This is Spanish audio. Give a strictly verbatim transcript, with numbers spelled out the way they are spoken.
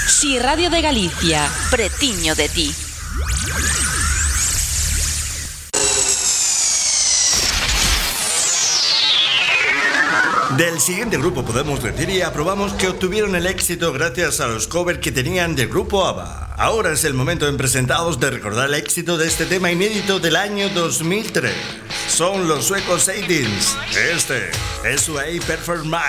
Si Radio de Galicia, pretiño de ti. Del siguiente grupo podemos decir y aprobamos que obtuvieron el éxito gracias a los covers que tenían del grupo ABBA. Ahora es el momento en presentados de recordar el éxito de este tema inédito del año dos mil tres. Son los suecos Aidins. Este es su A Perfect Mind.